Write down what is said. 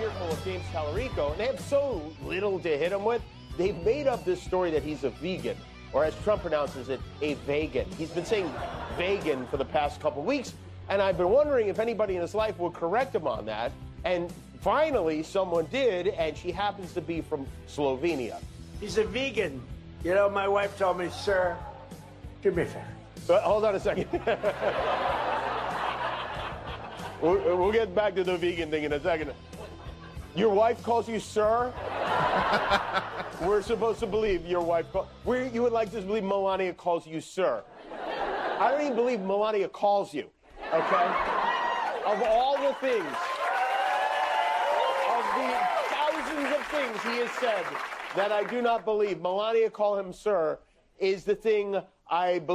critical of James Tallarico, and they have so little to hit him with, they've made up this story that he's a vegan, or as Trump pronounces it, a vegan. He's been saying vegan for the past couple weeks, and I've been wondering if anybody in his life would correct him on that. And finally, someone did, and she happens to be from Slovenia. He's a vegan. You know, my wife told me, sir, do me a favor. Hold on a second. We'll get back to the vegan thing in a second. Your wife calls you sir? We're supposed to believe your wife you would like to believe Melania calls you sir. I don't even believe Melania calls you, okay? Of all the things, of the thousands of things he has said that I do not believe, Melania call him sir is the thing I believe.